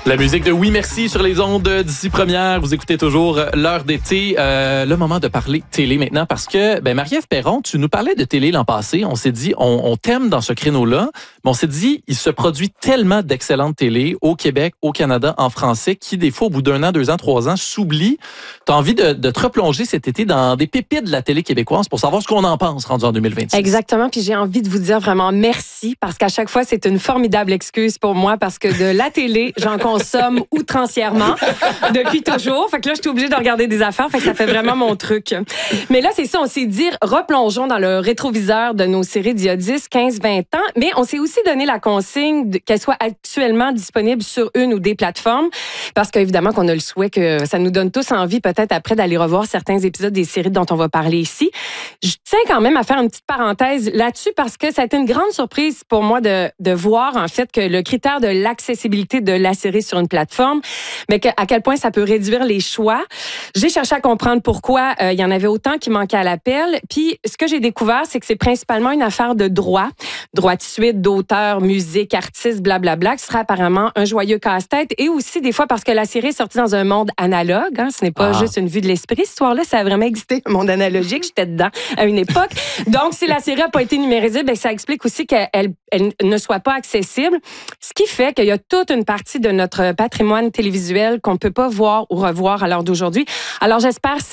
La musique de Oui Merci sur les ondes d'ici première. Vous écoutez toujours l'heure d'été. Le moment de parler télé maintenant parce que Marie-Ève Perron, tu nous parlais de télé l'an passé. On s'est dit, on t'aime dans ce créneau-là, mais on s'est dit, il se produit tellement d'excellentes télé au Québec, au Canada, en français, qui des fois, au bout d'un an, 2 ans, 3 ans, s'oublient. Tu as envie de te replonger cet été dans des pépites de la télé québécoise pour savoir ce qu'on en pense rendu en 2026. Exactement. Puis j'ai envie de vous dire vraiment merci parce qu'à chaque fois, c'est une formidable excuse pour moi parce que de la télé, j'en consomme outrancièrement depuis toujours. Fait que là, je suis obligée de regarder des affaires. Fait que ça fait vraiment mon truc. Mais là, c'est ça. On s'est dit, replongeons dans le rétroviseur de nos séries d'il y a 10, 15, 20 ans. Mais on s'est aussi donné la consigne qu'elles soient actuellement disponibles sur une ou des plateformes. Parce qu'évidemment qu'on a le souhait que ça nous donne tous envie peut-être après d'aller revoir certains épisodes des séries dont on va parler ici. Je tiens quand même à faire une petite parenthèse là-dessus parce que ça a été une grande surprise pour moi de voir en fait que le critère de l'accessibilité de la série sur une plateforme, mais à quel point ça peut réduire les choix. J'ai cherché à comprendre pourquoi il y en avait autant qui manquaient à l'appel. Puis ce que j'ai découvert, c'est que c'est principalement une affaire de droit de suite, d'auteur, musique, artiste, blablabla, qui sera apparemment un joyeux casse-tête et aussi des fois parce que la série est sortie dans un monde analogue. Hein, ce n'est pas juste une vue de l'esprit. Cette histoire-là, ça a vraiment existé, un monde analogique. J'étais dedans à une époque. Donc, si la série n'a pas été numérisée, ça explique aussi qu'elle ne soit pas accessible. Ce qui fait qu'il y a toute une partie de notre patrimoine télévisuel qu'on ne peut pas voir ou revoir à l'heure d'aujourd'hui. Alors, j'espère